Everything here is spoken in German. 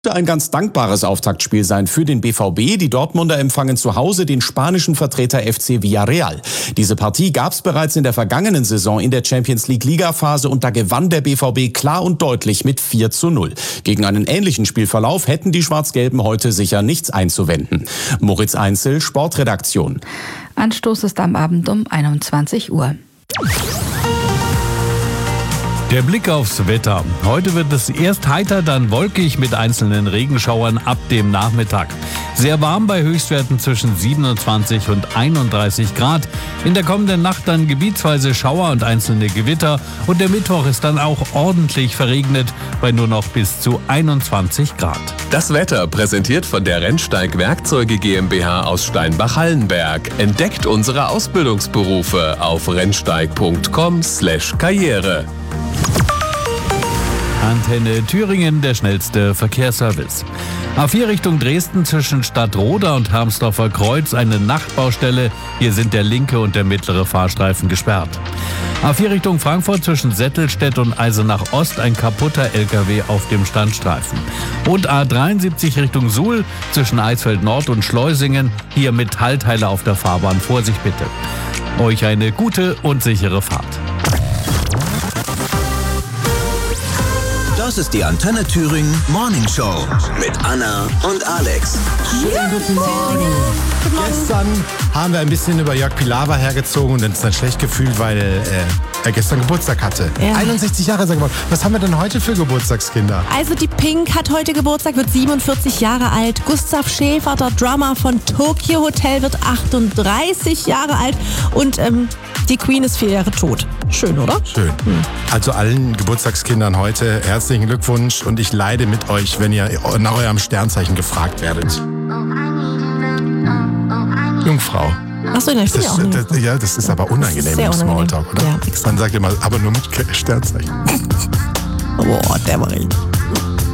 Ein ganz dankbares Auftaktspiel sein für den BVB. Die Dortmunder empfangen zu Hause den spanischen Vertreter FC Villarreal. Diese Partie gab es bereits in der vergangenen Saison in der Champions-League-Ligaphase und da gewann der BVB klar und deutlich mit 4:0. Gegen einen ähnlichen Spielverlauf hätten die Schwarz-Gelben heute sicher nichts einzuwenden. Moritz Einzel, Sportredaktion. Anstoß ist am Abend um 21 Uhr. Der Blick aufs Wetter. Heute wird es erst heiter, dann wolkig mit einzelnen Regenschauern ab dem Nachmittag. Sehr warm bei Höchstwerten zwischen 27 und 31 Grad. In der kommenden Nacht dann gebietsweise Schauer und einzelne Gewitter. Und der Mittwoch ist dann auch ordentlich verregnet bei nur noch bis zu 21 Grad. Das Wetter präsentiert von der Rennsteig Werkzeuge GmbH aus Steinbach-Hallenberg. Entdeckt unsere Ausbildungsberufe auf rennsteig.com/karriere. Antenne Thüringen, der schnellste Verkehrsservice. A4 Richtung Dresden zwischen Stadtroda und Hermsdorfer Kreuz eine Nachtbaustelle. Hier sind der linke und der mittlere Fahrstreifen gesperrt. A4 Richtung Frankfurt zwischen Settelstedt und Eisenach Ost ein kaputter LKW auf dem Standstreifen. Und A73 Richtung Suhl zwischen Eisfeld Nord und Schleusingen. Hier Metallteile auf der Fahrbahn. Vorsicht bitte. Euch eine gute und sichere Fahrt. Das ist die Antenne Thüringen Morning Show mit Anna und Alex. Schönen guten Morgen. Gestern haben wir ein bisschen über Jörg Pilawa hergezogen und uns dann schlecht gefühlt, weil er gestern Geburtstag hatte. Ja. 61 Jahre ist er geworden. Was haben wir denn heute für Geburtstagskinder? Also die Pink hat heute Geburtstag, wird 47 Jahre alt. Gustav Schäfer, der Drummer von Tokyo Hotel, wird 38 Jahre alt. Und die Queen ist 4 Jahre tot. Schön, oder? Schön. Also allen Geburtstagskindern heute herzlichen Glückwunsch und ich leide mit euch, wenn ihr nach eurem Sternzeichen gefragt werdet. Jungfrau. Achso, ich bin ja auch nicht. Ja, das ist aber unangenehm im Smalltalk, oder? Ja, Dann sagt ihr mal, aber nur mit Sternzeichen. Boah, der war richtig.